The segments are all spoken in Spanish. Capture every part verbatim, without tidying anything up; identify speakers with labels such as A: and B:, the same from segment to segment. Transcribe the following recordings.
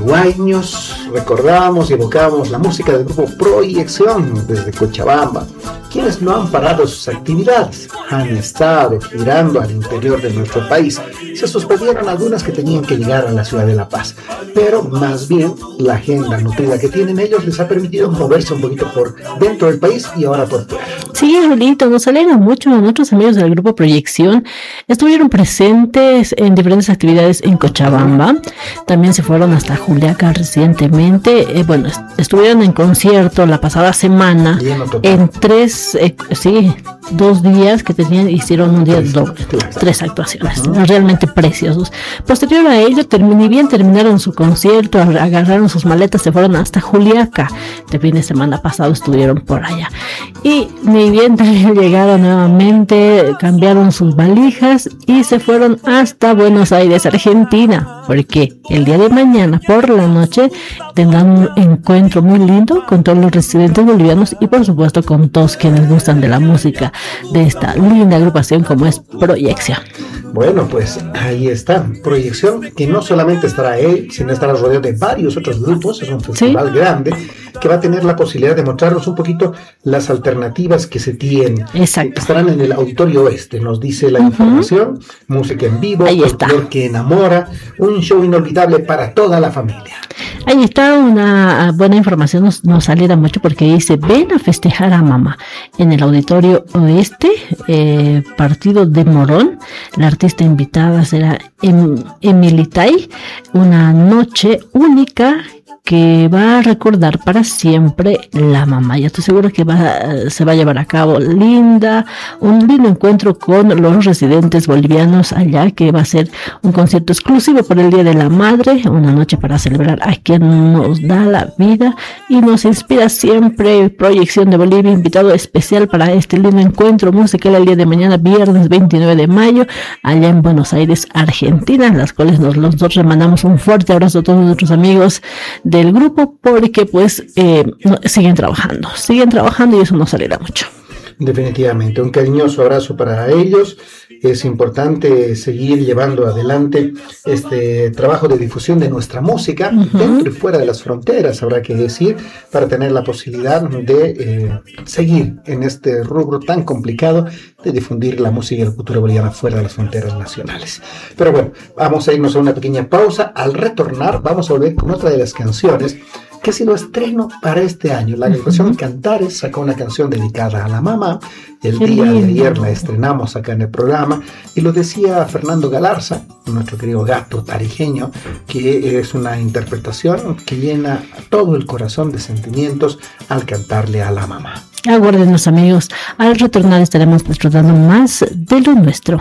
A: antiguaños recordábamos y evocábamos la música del grupo Proyección desde Cochabamba, quienes no han parado sus actividades, han estado girando al interior de nuestro país. Se suspendieron algunas que tenían que llegar a la ciudad de La Paz, pero más bien la agenda nutrida que tienen ellos les ha permitido moverse un poquito por dentro del país y ahora por fuera.
B: Sí, Julito, nos alegra mucho. Nuestros amigos del grupo Proyección estuvieron presentes en diferentes actividades en Cochabamba. También se fueron hasta Juliaca recientemente. Eh, bueno, est- estuvieron en concierto la pasada semana en tres, eh, sí, dos días que tenían, hicieron un día doble, tres actuaciones, uh-huh. realmente preciosos. Posterior a ello, termin- ni bien terminaron su concierto, agarraron sus maletas, se fueron hasta Juliaca. El fin de semana pasado estuvieron por allá. Y ni bien llegaron nuevamente, cambiaron sus valijas y se fueron hasta Buenos Aires, Argentina, porque el día de mañana por la noche tendrán un encuentro muy lindo con todos los residentes bolivianos y por supuesto con todos quienes gustan de la música de esta linda agrupación como es Proyección.
A: Bueno, pues ahí está, Proyección, que no solamente estará él, sino estará rodeado de varios otros grupos. Es un festival ¿Sí? grande que va a tener la posibilidad de mostrarnos un poquito las alternativas que se tienen.
B: Exacto.
A: Estarán en el Auditorio Oeste, nos dice la uh-huh. información, música en vivo, folclor que enamora, un show inolvidable para toda la familia.
B: Ahí está una buena información, nos, nos alegra mucho porque dice, ven a festejar a mamá en el Auditorio Oeste, eh, partido de Morón. La artista invitada será em, Emilitay, una noche única que va a recordar para siempre la mamá. Ya estoy seguro que va, se va a llevar a cabo linda, un lindo encuentro con los residentes bolivianos allá, que va a ser un concierto exclusivo por el Día de la Madre, una noche para celebrar a quien nos da la vida y nos inspira siempre. Proyección de Bolivia, invitado especial para este lindo encuentro musical el día de mañana, viernes veintinueve de mayo, allá en Buenos Aires, Argentina, las cuales nos, los dos le mandamos un fuerte abrazo a todos nuestros amigos de del grupo, porque pues eh, siguen trabajando, siguen trabajando y eso nos alegra mucho.
A: Definitivamente, un cariñoso abrazo para ellos. Es importante seguir llevando adelante este trabajo de difusión de nuestra música uh-huh. dentro y fuera de las fronteras, habrá que decir, para tener la posibilidad de eh, seguir en este rubro tan complicado de difundir la música y la cultura boliviana fuera de las fronteras nacionales. Pero bueno, vamos a irnos a una pequeña pausa. Al retornar vamos a volver con otra de las canciones que ha sido estreno para este año. La agrupación uh-huh. Cantares sacó una canción dedicada a la mamá. El Qué día lindo. de ayer la estrenamos acá en el programa y lo decía Fernando Galarza, nuestro querido gato tarijeño, que es una interpretación que llena todo el corazón de sentimientos al cantarle a la mamá.
B: Aguárdenos, amigos, al retornar estaremos disfrutando más de lo nuestro.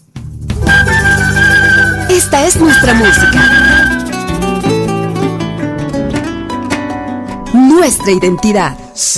C: Esta es nuestra música, nuestra identidad.